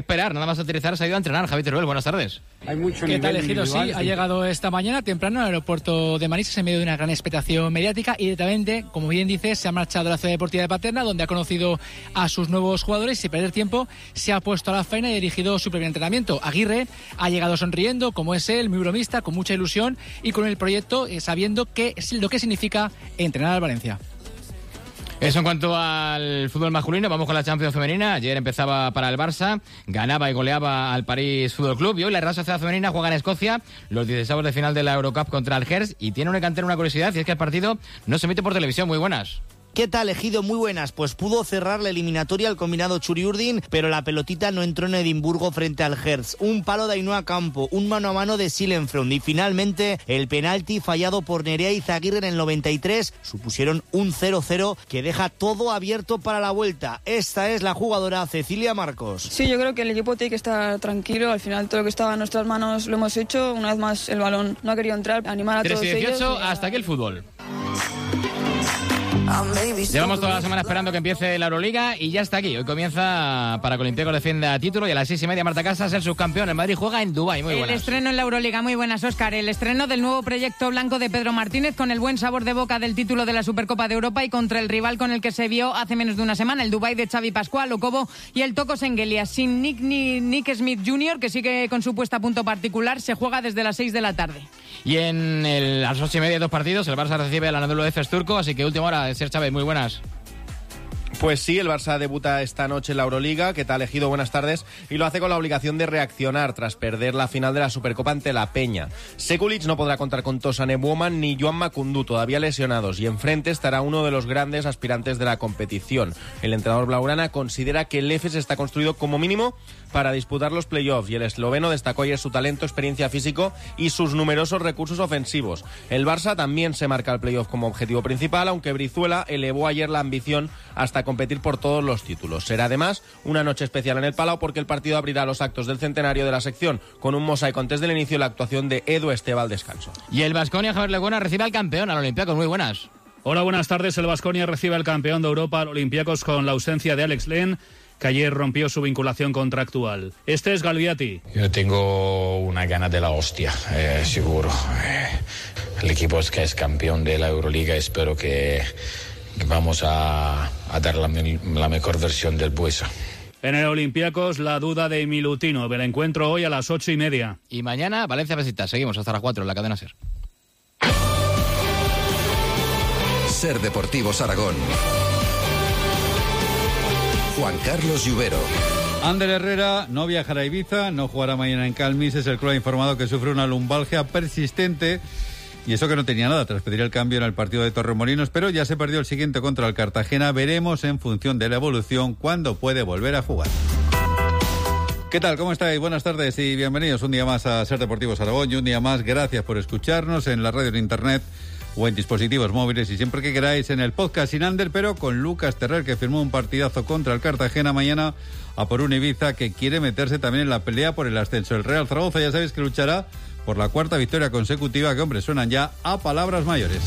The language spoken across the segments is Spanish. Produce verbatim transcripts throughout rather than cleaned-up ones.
Esperar, nada más aterrizar se ha ido a entrenar. Javi Teruel, buenas tardes. Hay mucho ¿Qué tal, nivel Ejido? Sí, individual. ha llegado esta mañana temprano al aeropuerto de Manises en medio de una gran expectación mediática y directamente, como bien dices, se ha marchado a la ciudad deportiva de Paterna, donde ha conocido a sus nuevos jugadores y sin perder tiempo se ha puesto a la faena y ha dirigido su primer entrenamiento. Aguirre ha llegado sonriendo, como es él, muy bromista, con mucha ilusión y con el proyecto, eh, sabiendo qué es lo que significa entrenar al Valencia. Eso en cuanto al fútbol masculino. Vamos con la Champions femenina. Ayer empezaba para el Barça, ganaba y goleaba al París Fútbol Club y hoy la Real Sociedad femenina juega en Escocia los dieciseis de final de la Eurocup contra el Hertz y tiene una cantera una curiosidad y es que el partido no se emite por televisión. Muy buenas. ¿Qué tal, Ejido? Muy buenas. Pues pudo cerrar la eliminatoria el combinado Churi-Urdin, pero la pelotita no entró en Edimburgo frente al Hertz. Un palo de Ainhoa Campo, un mano a mano de Silenfront y finalmente el penalti fallado por Nerea Izaguirre en el noventa y tres supusieron un cero cero que deja todo abierto para la vuelta. Esta es la jugadora Cecilia Marcos. Sí, yo creo que el equipo tiene que estar tranquilo. Al final todo lo que estaba en nuestras manos lo hemos hecho. Una vez más el balón no ha querido entrar. Animar a todos ellos. tres y dieciocho, hasta aquí el fútbol. Llevamos toda la semana esperando que empiece la Euroliga y ya está aquí. Hoy comienza para que Olympiacos defienda título y a las seis y media Marta Casas, el subcampeón. El Madrid juega en Dubái. Muy buenas. El estreno en la Euroliga. Muy buenas, Óscar. El estreno del nuevo proyecto blanco de Pedro Martínez con el buen sabor de boca del título de la Supercopa de Europa y contra el rival con el que se vio hace menos de una semana, el Dubái de Xavi Pascual, Okobo y el Toko Sengelia. Sin Nick, ni Nick Smith junior, que sigue con su puesta a punto particular, se juega desde las seis de la tarde. Y en el, a las ocho y media, dos partidos, el Barça recibe al Anadolu Efes turco, así que última hora, Ser Chávez, muy buenas. Pues sí, el Barça debuta esta noche en la Euroliga. ¿Qué tal, Ejido? Buenas tardes. Y lo hace con la obligación de reaccionar tras perder la final de la Supercopa ante la Peña. Sekulic no podrá contar con Tosan Ebuoman ni Joan Macundú, todavía lesionados, y enfrente estará uno de los grandes aspirantes de la competición. El entrenador blaugrana considera que el Efes está construido como mínimo para disputar los playoffs y el esloveno destacó ayer su talento, experiencia físico y sus numerosos recursos ofensivos. El Barça también se marca el playoff como objetivo principal, aunque Brizuela elevó ayer la ambición hasta competir por todos los títulos. Será además una noche especial en el Palau porque el partido abrirá los actos del centenario de la sección con un mosaico antes del inicio de la actuación de Edu Esteve al descanso. Y el Baskonia, Javier Legona, recibe al campeón, al Olympiacos. Muy buenas. Hola, buenas tardes. El Baskonia recibe al campeón de Europa, al Olympiacos, con la ausencia de Alex Len, que ayer rompió su vinculación contractual. Este es Galviati. Yo tengo una gana de la hostia, eh, seguro. Eh, el equipo es que es campeón de la Euroliga. Espero que vamos a, a dar la, la mejor versión del Buesa. En el Olympiacos, la duda de Milutinov. El encuentro hoy a las ocho y media. Y mañana, Valencia Besiktas. Seguimos hasta las cuatro en la cadena SER. SER Deportivos Aragón. Juan Carlos Lluvero. Ander Herrera no viajará a Ibiza, no jugará mañana en Calmis. Es el club ha informado que sufre una lumbalgia persistente y eso que no tenía nada tras pedir el cambio en el partido de Torremolinos, pero ya se perdió el siguiente contra el Cartagena. Veremos en función de la evolución cuándo puede volver a jugar. ¿Qué tal? ¿Cómo estáis? Buenas tardes y bienvenidos un día más a SER Deportivos Aragón y un día más gracias por escucharnos en la radio, en internet o en dispositivos móviles y siempre que queráis en el podcast sin Ander, pero con Lucas Terrer, que firmó un partidazo contra el Cartagena mañana a por un Ibiza que quiere meterse también en la pelea por el ascenso. El Real Zaragoza ya sabéis que luchará por la cuarta victoria consecutiva, que hombre, suenan ya a palabras mayores.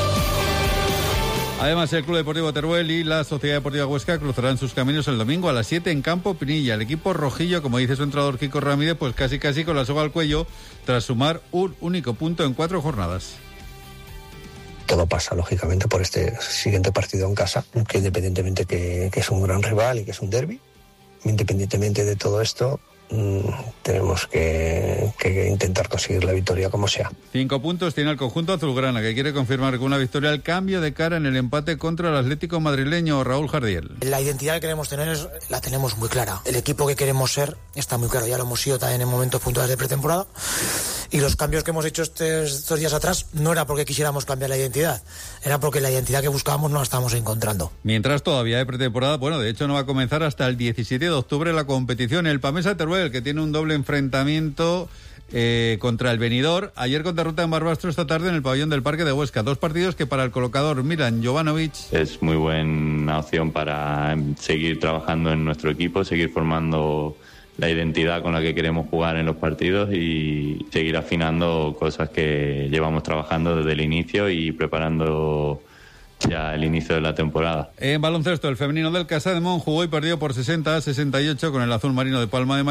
Además, el Club Deportivo Teruel y la Sociedad Deportiva Huesca cruzarán sus caminos el domingo a las siete en Campo Pinilla. El equipo rojillo, como dice su entrenador Kiko Ramírez, pues casi casi con la soga al cuello tras sumar un único punto en cuatro jornadas. Todo pasa, lógicamente, por este siguiente partido en casa, que independientemente que, que es un gran rival y que es un derbi, independientemente de todo esto, mmm, tenemos que, que intentar conseguir la victoria como sea. Cinco puntos tiene el conjunto azulgrana, que quiere confirmar con una victoria el cambio de cara en el empate contra el Atlético madrileño. Raúl Jardiel. La identidad que queremos tener es, la tenemos muy clara. El equipo que queremos ser está muy claro. Ya lo hemos sido también en momentos puntuales de pretemporada. Y los cambios que hemos hecho estos, estos días atrás no era porque quisiéramos cambiar la identidad, era porque la identidad que buscábamos no la estábamos encontrando. Mientras todavía hay pretemporada, bueno, de hecho no va a comenzar hasta el diecisiete de octubre la competición. El Pamesa Teruel, que tiene un doble enfrentamiento eh, contra el Benidorm, ayer contra Ruta en Barbastro, esta tarde en el pabellón del Parque de Huesca. Dos partidos que para el colocador Milan Jovanovic es muy buena opción para seguir trabajando en nuestro equipo, seguir formando la identidad con la que queremos jugar en los partidos y seguir afinando cosas que llevamos trabajando desde el inicio y preparando ya el inicio de la temporada. En baloncesto, el femenino del Casademont jugó y perdió por sesenta a sesenta y ocho con el Azul Marino de Palma de Mallorca.